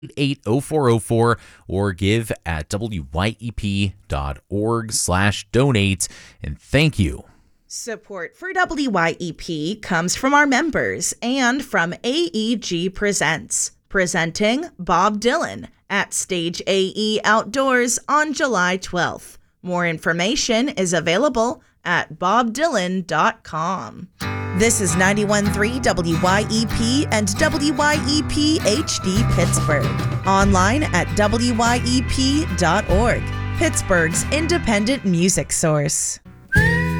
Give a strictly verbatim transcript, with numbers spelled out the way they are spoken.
eight oh four oh four or give at W Y E P dot org slash donate. And thank you. Support for W Y E P comes from our members and from A E G Presents, presenting Bob Dylan at Stage A E Outdoors on July twelfth. More information is available at bob dylan dot com. This is ninety-one point three W Y E P and W Y E P H D Pittsburgh. Online at W Y E P dot org, Pittsburgh's independent music source.